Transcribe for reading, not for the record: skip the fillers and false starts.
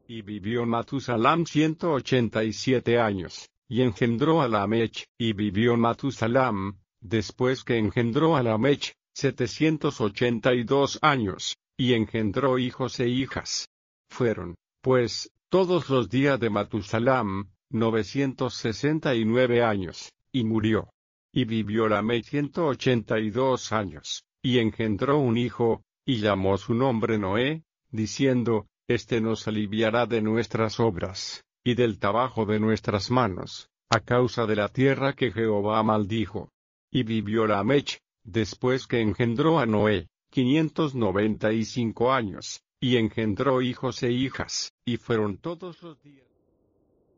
y vivió Matusalam 187 años, y engendró a Lamech, y vivió Matusalam, después que engendró a Lamech, 782 años, y engendró hijos e hijas. Fueron, pues, todos los días de Matusalam, 969 años, y murió. Y vivió Lamech 182 años, y engendró un hijo, y llamó su nombre Noé, diciendo, Este nos aliviará de nuestras obras, y del trabajo de nuestras manos, a causa de la tierra que Jehová maldijo. Y vivió Lamech, después que engendró a Noé, 595 años, y engendró hijos e hijas, y fueron todos los días.